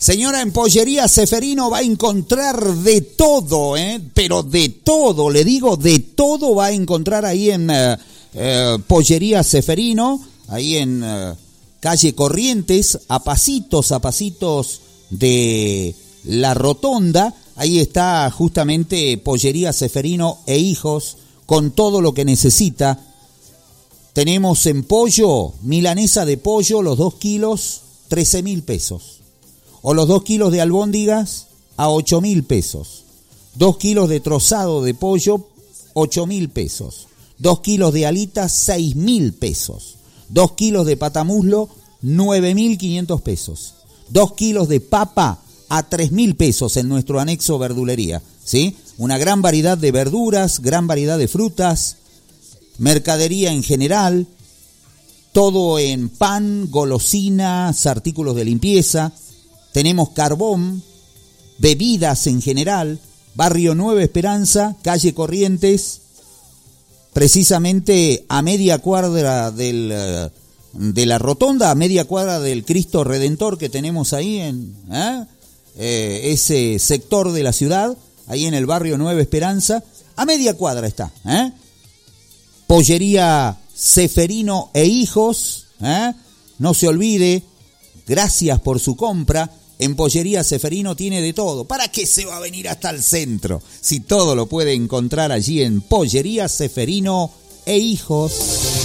Señora, en Pollería Ceferino va a encontrar de todo, pero de todo, le digo, de todo va a encontrar ahí en Pollería Ceferino, ahí en calle Corrientes, a pasitos de la Rotonda. Ahí está justamente Pollería Ceferino e Hijos, con todo lo que necesita. Tenemos en pollo, milanesa de pollo, los 2 kilos, 13.000 pesos. O los 2 kilos de albóndigas a 8.000 pesos. 2 kilos de trozado de pollo, 8.000 pesos. 2 kilos de alitas, 6.000 pesos. 2 kilos de patamuslo, 9.500 pesos. 2 kilos de papa a 3.000 pesos en nuestro anexo verdulería, ¿sí? Una gran variedad de verduras, gran variedad de frutas, mercadería en general, todo en pan, golosinas, artículos de limpieza. Tenemos carbón, bebidas en general, barrio Nueva Esperanza, calle Corrientes, precisamente a media cuadra de la Rotonda, a media cuadra del Cristo Redentor que tenemos ahí en ese sector de la ciudad, ahí en el barrio Nueva Esperanza, a media cuadra está. Pollería Ceferino e Hijos, no se olvide, gracias por su compra. En Pollería Ceferino tiene de todo. ¿Para qué se va a venir hasta el centro? Si todo lo puede encontrar allí en Pollería Ceferino e Hijos.